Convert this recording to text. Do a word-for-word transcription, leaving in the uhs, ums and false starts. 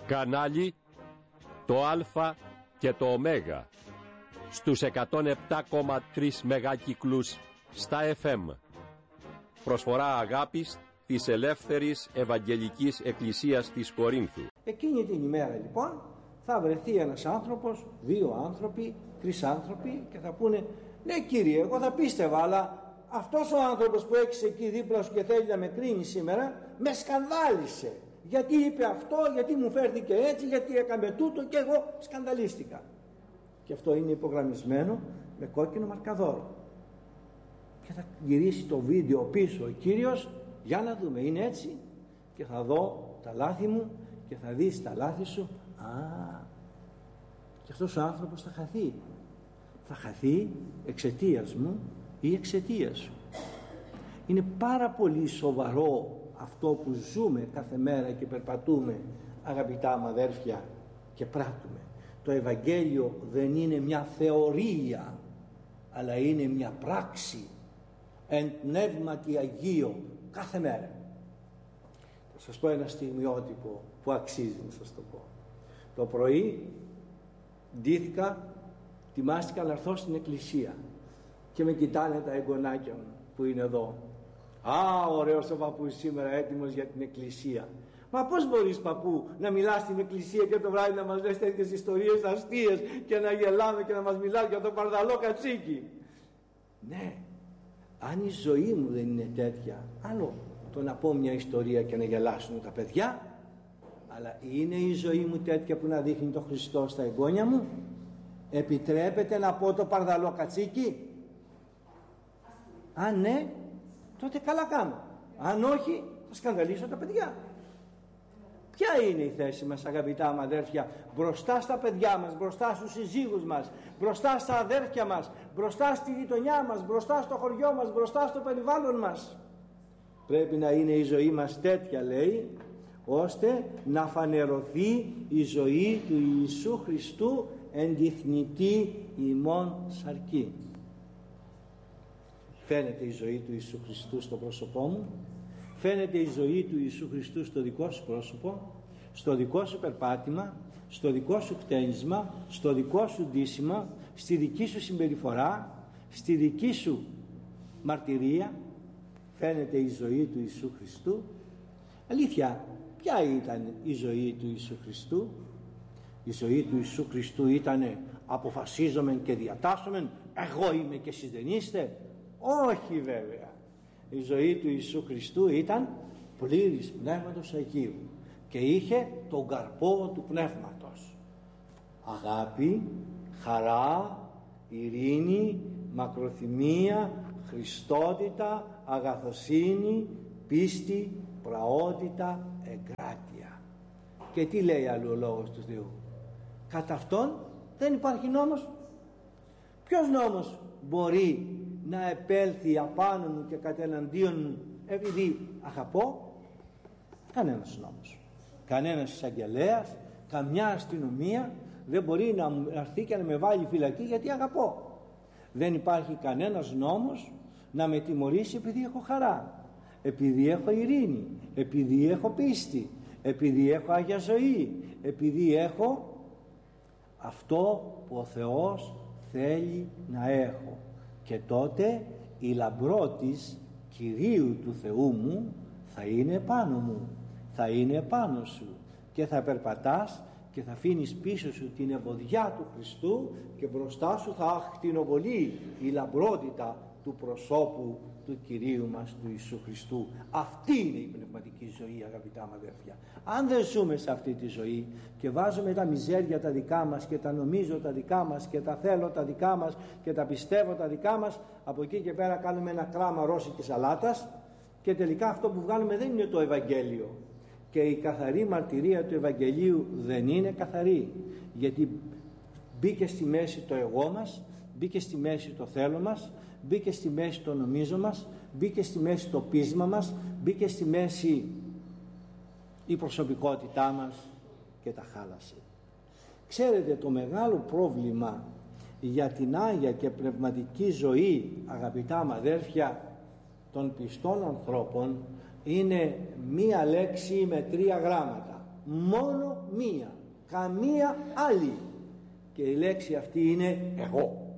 Κανάλι το Α και το Ω στους εκατόν επτά κόμμα τρία μεγάκυκλους στα εφ εμ. Προσφορά αγάπης της Ελεύθερης Ευαγγελικής Εκκλησίας της Κορίνθου. Εκείνη την ημέρα λοιπόν θα βρεθεί ένας άνθρωπος, δύο άνθρωποι, τρεις άνθρωποι και θα πούνε: ναι κύριε, εγώ θα πίστευα, αλλά αυτός ο άνθρωπος που έχεις εκεί δίπλα σου και θέλει να με κρίνει σήμερα με σκανδάλισε. Γιατί είπε αυτό, γιατί μου φέρθηκε έτσι, γιατί έκαμε τούτο και εγώ σκανδαλίστηκα. Και αυτό είναι υπογραμμισμένο με κόκκινο μαρκαδόρο. Και θα γυρίσει το βίντεο πίσω ο Κύριος, για να δούμε, είναι έτσι, και θα δω τα λάθη μου και θα δεις τα λάθη σου. Α, και αυτός ο άνθρωπος θα χαθεί. Θα χαθεί εξαιτίας μου ή εξαιτίας σου. Είναι πάρα πολύ σοβαρό αυτό που ζούμε κάθε μέρα και περπατούμε, αγαπητά μου αδέρφια, και πράττουμε. Το Ευαγγέλιο δεν είναι μια θεωρία, αλλά είναι μια πράξη εν πνεύματι Αγίο κάθε μέρα. Θα σας πω ένα στιγμιότυπο που αξίζει να σας το πω. Το πρωί ντύθηκα, ετοιμάστηκα να έρθω στην εκκλησία και με κοιτάνε τα εγγονάκια μου που είναι εδώ. Α, ωραίος ο παππούς σήμερα, έτοιμος για την εκκλησία. Μα πώς μπορείς παππού να μιλάς στην εκκλησία και το βράδυ να μας λες τέτοιες ιστορίες αστείες και να γελάμε και να μας μιλάς για το παρδαλό κατσίκι? Ναι, αν η ζωή μου δεν είναι τέτοια, άλλο το να πω μια ιστορία και να γελάσουν τα παιδιά, αλλά είναι η ζωή μου τέτοια που να δείχνει το Χριστό στα εγγόνια μου? Επιτρέπεται να πω το παρδαλό κατσίκι? Αν ναι, τότε καλά κάνω. Αν όχι, θα σκανδαλίσω τα παιδιά. Ποια είναι η θέση μας, αγαπητά μου αδέρφια, μπροστά στα παιδιά μας, μπροστά στους συζύγους μας, μπροστά στα αδέρφια μας, μπροστά στη γειτονιά μας, μπροστά στο χωριό μας, μπροστά στο περιβάλλον μας? Πρέπει να είναι η ζωή μας τέτοια, λέει, ώστε να φανερωθεί η ζωή του Ιησού Χριστού εν τη θνητή ημών σαρκή. Φαίνεται η ζωή του Ιησού Χριστού στο πρόσωπό μου? Φαίνεται η ζωή του Ιησού Χριστού στο δικό σου πρόσωπο, στο δικό σου περπάτημα, στο δικό σου χτένισμα, στο δικό σου ντύσιμα, στη δική σου συμπεριφορά, στη δική σου μαρτυρία? Φαίνεται η ζωή του Ιησού Χριστού? Αλήθεια, ποια ήταν η ζωή του Ιησού Χριστού? Η ζωή του Ιησού Χριστού ήταν αποφασίζομεν και διατάσσομεν, εγώ είμαι και εσείς δεν είστε? Όχι βέβαια. Η ζωή του Ιησού Χριστού ήταν πλήρης Πνεύματος Αγίου και είχε τον καρπό του Πνεύματος: αγάπη, χαρά, ειρήνη, μακροθυμία, χριστότητα, αγαθοσύνη, πίστη, πραότητα, εγκράτεια. Και τι λέει άλλο ο Λόγος του Θεού? Κατά αυτόν δεν υπάρχει νόμος. Ποιος νόμος μπορεί να επέλθει απάνω μου και κατεναντίον μου επειδή αγαπώ? Κανένας νόμος, κανένας εισαγγελέας, καμιά αστυνομία δεν μπορεί να έρθει και να με βάλει φυλακή γιατί αγαπώ. Δεν υπάρχει κανένας νόμος να με τιμωρήσει επειδή έχω χαρά, επειδή έχω ειρήνη, επειδή έχω πίστη, επειδή έχω Άγια Ζωή, επειδή έχω αυτό που ο Θεός θέλει να έχω. Και τότε η λαμπρότης Κυρίου του Θεού μου θα είναι πάνω μου, θα είναι πάνω σου και θα περπατάς και θα αφήνεις πίσω σου την ευωδιά του Χριστού και μπροστά σου θα ακτινοβολεί η λαμπρότητα του προσώπου του Κυρίου μας, του Ιησού Χριστού. Αυτή είναι η πνευματική ζωή, αγαπητά μου αδέρφια. Αν δεν ζούμε σε αυτή τη ζωή και βάζουμε τα μιζέρια τα δικά μας και τα νομίζω τα δικά μας και τα θέλω τα δικά μας και τα πιστεύω τα δικά μας, από εκεί και πέρα κάνουμε ένα κράμα ρώσικης σαλάτας και τελικά αυτό που βγάλουμε δεν είναι το Ευαγγέλιο. Και η καθαρή μαρτυρία του Ευαγγελίου δεν είναι καθαρή, γιατί μπήκε στη μέση το εγώ μας, μπήκε στη μέση το θέλω μας, μπήκε στη μέση το νομίζω μας, μπήκε στη μέση το πείσμα μας, μπήκε στη μέση η προσωπικότητά μας και τα χάλασε. Ξέρετε, το μεγάλο πρόβλημα για την Άγια και πνευματική ζωή, αγαπητά μου αδέρφια, των πιστών ανθρώπων είναι μία λέξη με τρία γράμματα: μόνο μία, καμία άλλη, και η λέξη αυτή είναι εγώ.